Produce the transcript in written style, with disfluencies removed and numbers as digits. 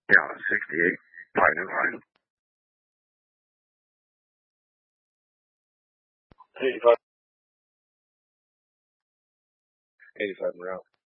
Yeah, 68. Fine, fine. 85. 85 and route.